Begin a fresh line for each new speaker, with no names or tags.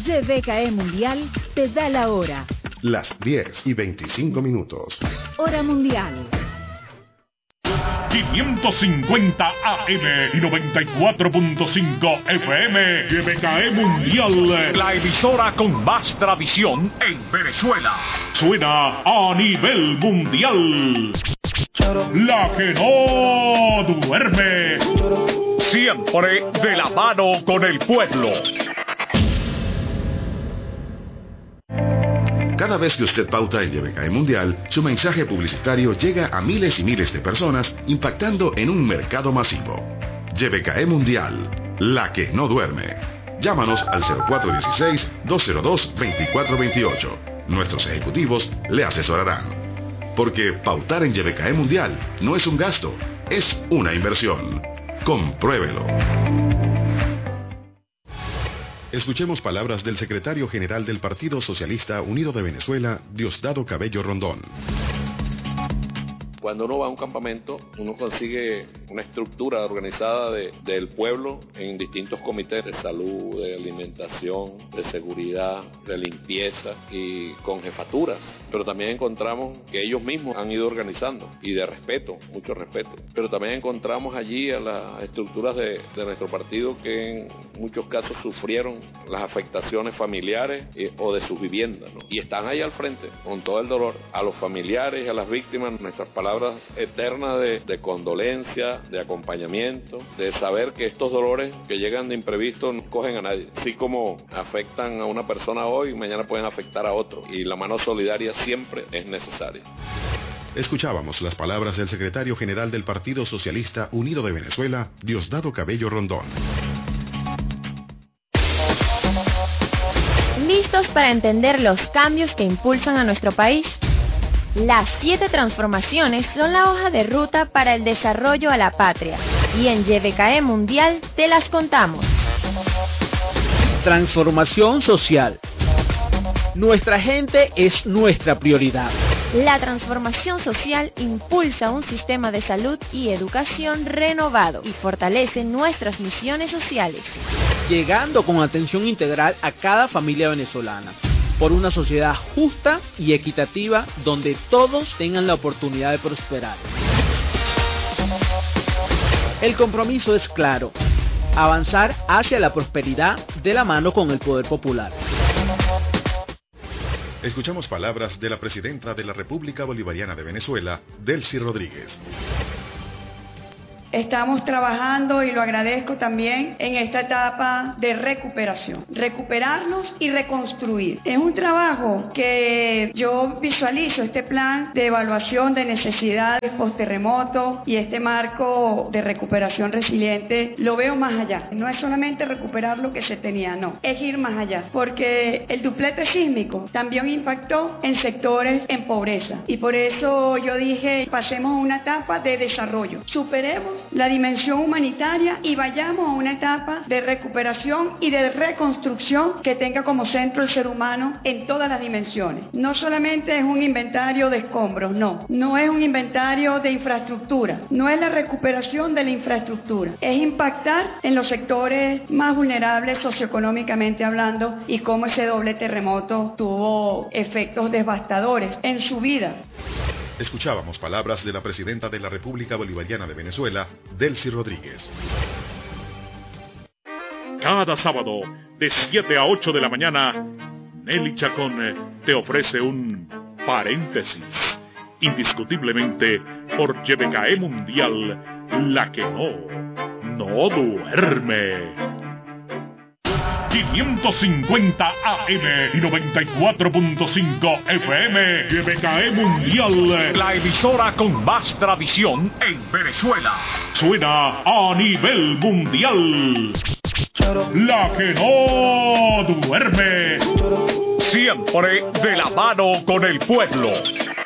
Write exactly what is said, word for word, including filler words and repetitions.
Y B K E Mundial te da la hora.
Las diez y veinticinco minutos.
Hora mundial.
quinientos cincuenta A M y noventa y cuatro punto cinco F M. Y B K E Mundial, la emisora con más tradición en Venezuela. Suena a nivel mundial. La que no duerme. Siempre de la mano con el pueblo.
Cada vez que usted pauta en Y B K E Mundial, su mensaje publicitario llega a miles y miles de personas, impactando en un mercado masivo. Y B K E Mundial, la que no duerme. Llámanos al cero cuatro uno seis, dos cero dos, dos cuatro dos ocho. Nuestros ejecutivos le asesorarán. Porque pautar en Y B K E Mundial no es un gasto, es una inversión. Compruébelo. Escuchemos palabras del secretario general del Partido Socialista Unido de Venezuela, Diosdado Cabello Rondón.
Cuando uno va a un campamento, uno consigue una estructura organizada de, del pueblo en distintos comités de salud, de alimentación, de seguridad, de limpieza y con jefaturas. Pero también encontramos que ellos mismos han ido organizando y de respeto, mucho respeto. Pero también encontramos allí a las estructuras de, de nuestro partido que en muchos casos sufrieron las afectaciones familiares eh, o de sus viviendas, ¿no? Y están ahí al frente con todo el dolor. A los familiares y a las víctimas, nuestras palabras eternas de, de condolencia, de acompañamiento, de saber que estos dolores que llegan de imprevisto no cogen a nadie. Así como afectan a una persona hoy, mañana pueden afectar a otro. Y la mano solidaria siempre es necesaria.
Escuchábamos las palabras del secretario general del Partido Socialista Unido de Venezuela, Diosdado Cabello Rondón.
¿Listos para entender los cambios que impulsan a nuestro país? Las siete transformaciones son la hoja de ruta para el desarrollo a la patria. Y en Y B K E Mundial te las contamos.
Transformación social. Nuestra gente es nuestra prioridad.
La transformación social impulsa un sistema de salud y educación renovado y fortalece nuestras misiones sociales.
Llegando con atención integral a cada familia venezolana. Por una sociedad justa y equitativa donde todos tengan la oportunidad de prosperar. El compromiso es claro, avanzar hacia la prosperidad de la mano con el poder popular.
Escuchamos palabras de la presidenta de la República Bolivariana de Venezuela, Delcy Rodríguez.
Estamos trabajando, y lo agradezco también, en esta etapa de recuperación. Recuperarnos y reconstruir. Es un trabajo que yo visualizo, este plan de evaluación de necesidades post-terremoto y este marco de recuperación resiliente, lo veo más allá. No es solamente recuperar lo que se tenía, no. Es ir más allá. Porque el duplete sísmico también impactó en sectores en pobreza. Y por eso yo dije, pasemos a una etapa de desarrollo. Superemos la dimensión humanitaria y vayamos a una etapa de recuperación y de reconstrucción que tenga como centro el ser humano en todas las dimensiones. No solamente es un inventario de escombros, no. No es un inventario de infraestructura. No es la recuperación de la infraestructura. Es impactar en los sectores más vulnerables socioeconómicamente hablando y cómo ese doble terremoto tuvo efectos devastadores en su vida.
Escuchábamos palabras de la presidenta de la República Bolivariana de Venezuela, Delcy Rodríguez.
Cada sábado, de siete a ocho de la mañana, Nelly Chacón te ofrece un paréntesis, indiscutiblemente por Y B K E Mundial, la que no, no duerme. quinientos cincuenta A M y noventa y cuatro punto cinco F M. Y B K E Mundial, la emisora con más tradición en Venezuela. Suena a nivel mundial. La que no duerme. Siempre de la mano con el pueblo.